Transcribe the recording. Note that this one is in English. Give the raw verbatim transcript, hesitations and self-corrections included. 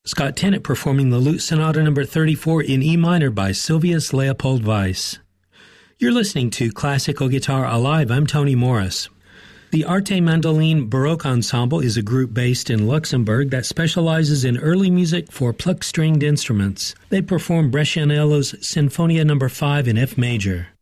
Scott Tennant performing the Lute Sonata number thirty-four in E minor by Sylvius Leopold Weiss. You're listening to Classical Guitar Alive. I'm Tony Morris. The Arte Mandoline Baroque Ensemble is a group based in Luxembourg that specializes in early music for plucked stringed instruments. They perform Brescianello's Sinfonia number five in F major.